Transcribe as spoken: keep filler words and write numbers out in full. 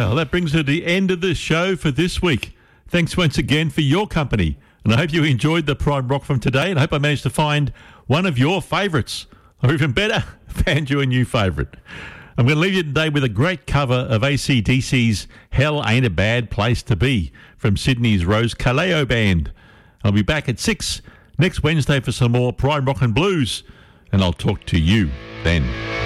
Well, that brings us to the end of the show for this week. Thanks once again for your company. And I hope you enjoyed the Prime Rock from today. And I hope I managed to find one of your favourites. Or even better, found you a new favourite. I'm going to leave you today with a great cover of A C D C's Hell Ain't a Bad Place to Be from Sydney's Rose Kaleo Band. I'll be back at six next Wednesday for some more Prime Rock and Blues. And I'll talk to you then.